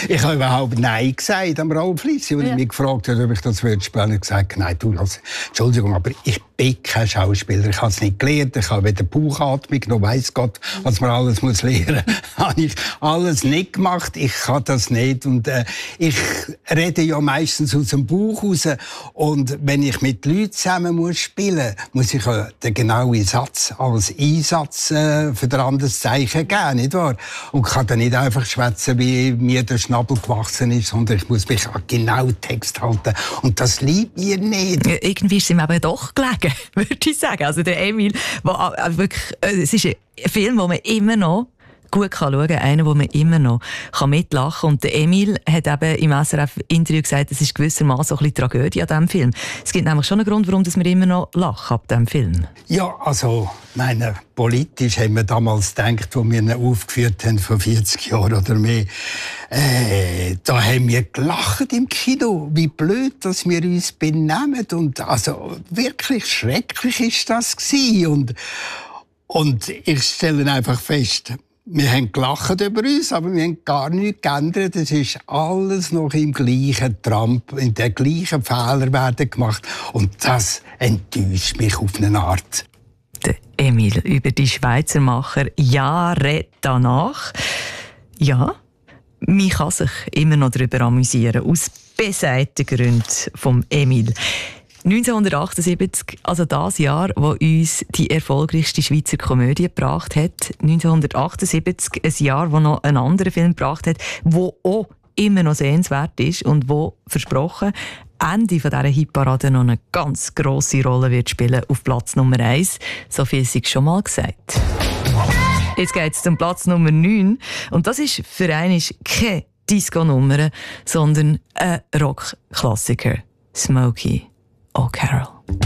Ich habe überhaupt Nein gesagt am Raoul Fritzi. Und ich mich gefragt habe, ob ich das spielen würde, habe ich gesagt, nein, du, Entschuldigung, aber ich bin kein Schauspieler. Ich habe es nicht gelernt. Ich habe weder Bauchatmung noch weiss Gott, was man alles muss lernen muss. Habe ich alles nicht gemacht. Ich kann das nicht. Und ich rede ja meistens aus dem Bauch raus. Und wenn ich mit Leuten zusammen muss spielen muss, ich den genauen Satz als Einsatz für ein anderes Zeichen geben, nicht wahr? Und kann dann nicht einfach schwätzen, wie mir der Schnabel gewachsen ist, sondern ich muss mich an genau Text halten. Und das liebt mir nicht. Irgendwie ist es ihm aber doch gelegen, würde ich sagen. Also der Emil, wirklich, es ist ein Film, den man immer noch gut schauen kann, einer, wo man immer noch mitlachen kann. Und der Emil hat eben im SRF-Interview gesagt, es ist gewissermaßen so ein bisschen Tragödie an diesem Film. Es gibt nämlich schon einen Grund, warum wir immer noch lachen ab diesem Film. Ja, also, politisch haben wir damals gedacht, als wir ihn aufgeführt haben, vor 40 Jahren oder mehr, da haben wir gelacht im Kino, wie blöd, dass wir uns benehmen. Und also, wirklich schrecklich ist das gewesen. Und ich stelle einfach fest, wir haben gelacht über uns, aber wir haben gar nichts geändert. Es ist alles noch im gleichen Tramp, in den gleichen Fehler werden gemacht. Und das enttäuscht mich auf eine Art. Der Emil über die Schweizermacher Jahre danach. Ja, man kann sich immer noch darüber amüsieren, aus besagten Gründen vom Emil. 1978, also das Jahr, wo uns die erfolgreichste Schweizer Komödie gebracht hat. 1978, ein Jahr, wo noch ein anderer Film gebracht hat, wo auch immer noch sehenswert ist und wo, versprochen, Ende von dieser Hitparade noch eine ganz grosse Rolle wird spielen auf Platz Nummer 1. So viel sei schon mal gesagt. Jetzt geht es zum Platz Nummer 9. Und das ist für einen keine Disco-Nummer, sondern ein Rock-Klassiker. Smokey O'Carroll.